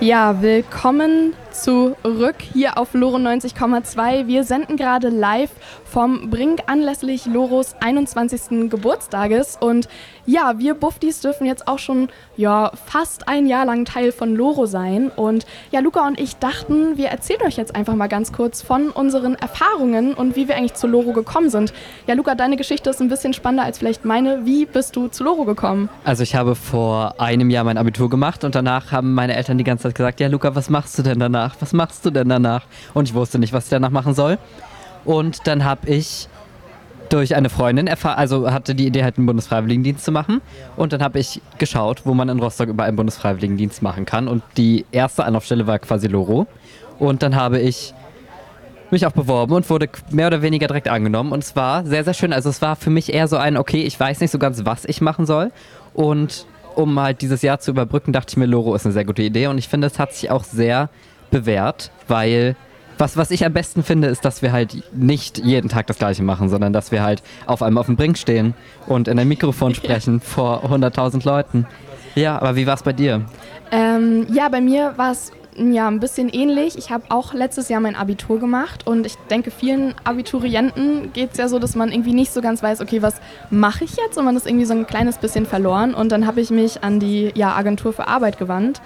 Ja, willkommen zurück hier auf Loro 90,2. Wir senden gerade live vom Brink anlässlich Loros 21. Geburtstages. Und ja, wir Buffdies dürfen jetzt auch schon fast ein Jahr lang Teil von Loro sein. Und ja, Luca und ich dachten, wir erzählen euch jetzt einfach mal ganz kurz von unseren Erfahrungen und wie wir eigentlich zu Loro gekommen sind. Ja, Luca, deine Geschichte ist ein bisschen spannender als vielleicht meine. Wie bist du zu Loro gekommen? Also ich habe vor einem Jahr mein Abitur gemacht und danach haben meine Eltern die ganze Zeit gesagt, ja Luca, was machst du denn danach? Was machst du denn danach? Und ich wusste nicht, was ich danach machen soll. Und dann habe ich durch eine Freundin hatte die Idee, halt einen Bundesfreiwilligendienst zu machen. Und dann habe ich geschaut, wo man in Rostock über einen Bundesfreiwilligendienst machen kann. Und die erste Anlaufstelle war quasi Loro. Und dann habe ich mich auch beworben und wurde mehr oder weniger direkt angenommen. Und es war sehr, sehr schön. Also es war für mich eher so ich weiß nicht so ganz, was ich machen soll. Und um halt dieses Jahr zu überbrücken, dachte ich mir, Loro ist eine sehr gute Idee. Und ich finde, es hat sich auch sehr bewährt, weil was ich am besten finde, ist, dass wir halt nicht jeden Tag das Gleiche machen, sondern dass wir halt auf einmal auf dem Brink stehen und in ein Mikrofon sprechen vor 100.000 Leuten. Ja, aber wie war es bei dir? Bei mir war es ein bisschen ähnlich. Ich habe auch letztes Jahr mein Abitur gemacht und ich denke, vielen Abiturienten geht es ja so, dass man irgendwie nicht so ganz weiß, okay, was mache ich jetzt? Und man ist irgendwie so ein kleines bisschen verloren. Und dann habe ich mich an die Agentur für Arbeit gewandt.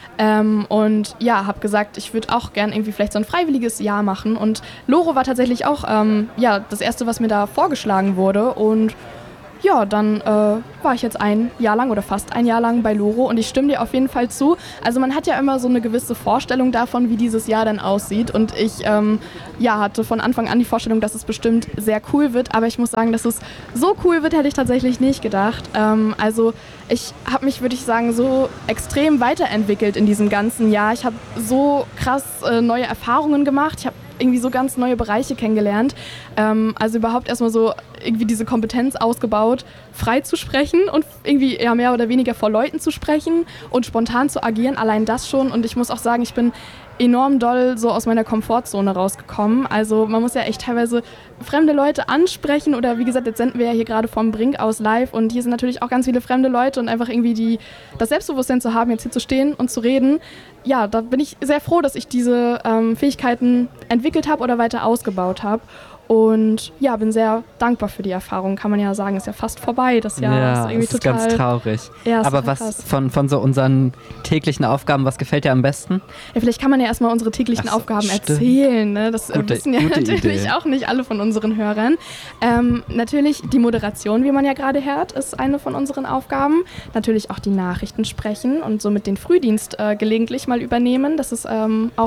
Habe gesagt, ich würde auch gern irgendwie vielleicht so ein freiwilliges Jahr machen. Und Loro war tatsächlich auch das erste, was mir da vorgeschlagen wurde. Und ja, dann war ich jetzt ein Jahr lang oder fast ein Jahr lang bei Loro und ich stimme dir auf jeden Fall zu. Also man hat ja immer so eine gewisse Vorstellung davon, wie dieses Jahr dann aussieht und ich hatte von Anfang an die Vorstellung, dass es bestimmt sehr cool wird, aber ich muss sagen, dass es so cool wird, hätte ich tatsächlich nicht gedacht. Ich habe mich, würde ich sagen, so extrem weiterentwickelt in diesem ganzen Jahr. Ich habe so krass neue Erfahrungen gemacht. Ich habe irgendwie so ganz neue Bereiche kennengelernt. Also überhaupt erstmal so irgendwie diese Kompetenz ausgebaut, frei zu sprechen und irgendwie mehr oder weniger vor Leuten zu sprechen und spontan zu agieren. Allein das schon. Und ich muss auch sagen, ich bin enorm doll so aus meiner Komfortzone rausgekommen. Also man muss ja echt teilweise fremde Leute ansprechen oder wie gesagt, jetzt senden wir ja hier gerade vom Brink aus live und hier sind natürlich auch ganz viele fremde Leute und einfach irgendwie das Selbstbewusstsein zu haben, jetzt hier zu stehen und zu reden. Ja, da bin ich sehr froh, dass ich diese Fähigkeiten entwickelt habe oder weiter ausgebaut habe. Und ja, bin sehr dankbar für die Erfahrung, kann man ja sagen, ist ja fast vorbei, das Jahr. Ja, ist irgendwie das ist ganz traurig. Ja, aber was von so unseren täglichen Aufgaben, was gefällt dir am besten? Ja, vielleicht kann man ja erstmal unsere täglichen Aufgaben erzählen. Ne? Das wissen ja natürlich Idee. Auch nicht alle von unseren Hörern. Natürlich die Moderation, wie man ja gerade hört, ist eine von unseren Aufgaben. Natürlich auch die Nachrichten sprechen und somit den Frühdienst gelegentlich mal übernehmen. Das ist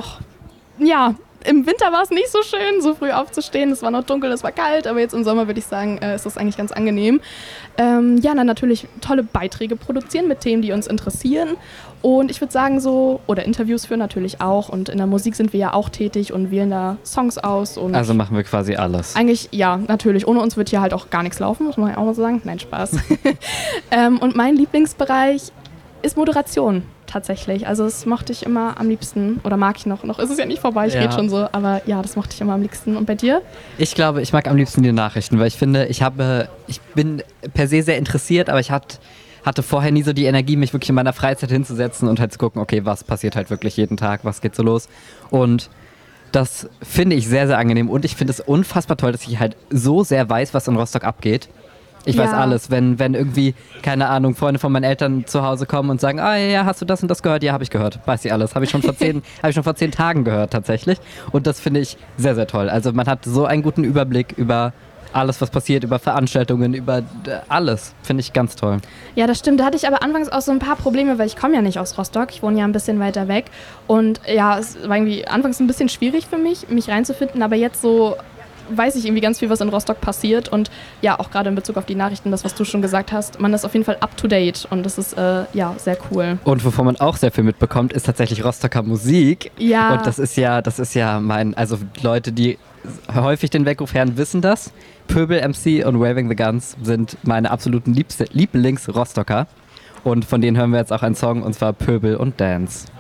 im Winter war es nicht so schön, so früh aufzustehen. Es war noch dunkel, es war kalt, aber jetzt im Sommer würde ich sagen, ist das eigentlich ganz angenehm. Dann natürlich tolle Beiträge produzieren mit Themen, die uns interessieren. Und ich würde sagen oder Interviews führen natürlich auch. Und in der Musik sind wir ja auch tätig und wählen da Songs aus. Und also machen wir quasi alles. Eigentlich, ja, natürlich. Ohne uns wird hier halt auch gar nichts laufen, muss man ja auch mal sagen. Nein, Spaß. Und mein Lieblingsbereich ist Moderation. Tatsächlich. Also das mochte ich immer am liebsten oder mag ich noch. Noch ist es ja nicht vorbei, ich rede schon so, aber ja, das mochte ich immer am liebsten. Und bei dir? Ich glaube, ich mag am liebsten die Nachrichten, weil ich finde, ich bin per se sehr interessiert, aber ich hatte vorher nie so die Energie, mich wirklich in meiner Freizeit hinzusetzen und halt zu gucken, okay, was passiert halt wirklich jeden Tag, was geht so los. Und das finde ich sehr, sehr angenehm und ich finde es unfassbar toll, dass ich halt so sehr weiß, was in Rostock abgeht. Ich weiß alles, wenn irgendwie, keine Ahnung, Freunde von meinen Eltern zu Hause kommen und sagen, hast du das und das gehört? Ja, habe ich gehört, weiß ich alles. Habe ich schon vor 10 Tagen gehört tatsächlich und das finde ich sehr, sehr toll. Also man hat so einen guten Überblick über alles, was passiert, über Veranstaltungen, über alles. Finde ich ganz toll. Ja, das stimmt. Da hatte ich aber anfangs auch so ein paar Probleme, weil ich komme ja nicht aus Rostock. Ich wohne ja ein bisschen weiter weg und ja, es war irgendwie anfangs ein bisschen schwierig für mich reinzufinden, aber jetzt so weiß ich irgendwie ganz viel, was in Rostock passiert und ja, auch gerade in Bezug auf die Nachrichten, das, was du schon gesagt hast, man ist auf jeden Fall up to date und das ist sehr cool. Und wovon man auch sehr viel mitbekommt, ist tatsächlich Rostocker Musik. Ja. Und das ist ja also Leute, die häufig den Weckruf hören, wissen das. Pöbel MC und Waving the Guns sind meine absoluten Lieblings-Rostocker und von denen hören wir jetzt auch einen Song und zwar Pöbel und Dance.